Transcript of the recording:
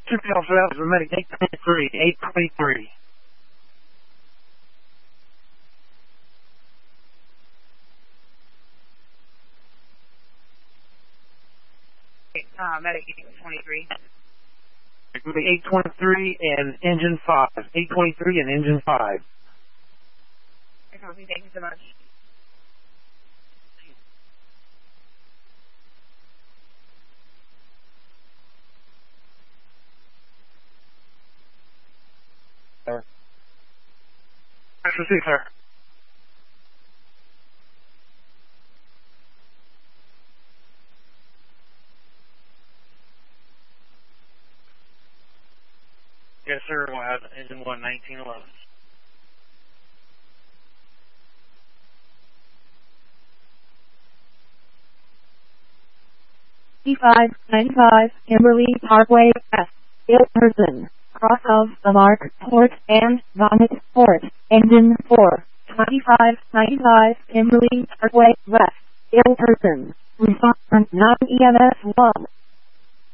2 for that was medic 823, 823. Medic 823. It would be 823 and engine 5. 823 and engine 5. Thank you so much. Sir. Nice to see you, sir. Yes, sir. We'll have engine 1, 1911. E595 Kimberly Parkway West, Ilperson, cross of the Mark Port and Vomit Port, engine 4, 2595 Kimberly Parkway West, Ilperson, response 9 EMS 1.